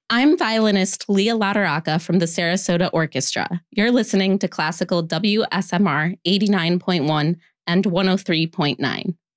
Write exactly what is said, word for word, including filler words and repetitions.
I'm violinist Leah Lauderaca from the Sarasota Orchestra. You're listening to Classical W S M R eighty-nine point one and one oh three point nine.